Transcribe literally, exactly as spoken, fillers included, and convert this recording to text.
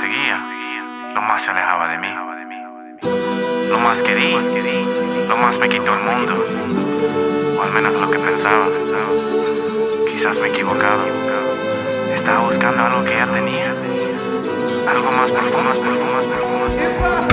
conseguía, lo más se alejaba de mí. Lo más que di, lo más me quitó el mundo. O al menos lo que pensaba. Quizás me he equivocado. Estaba buscando algo que ya tenía. Algo más profundo, más profundo, más profundo.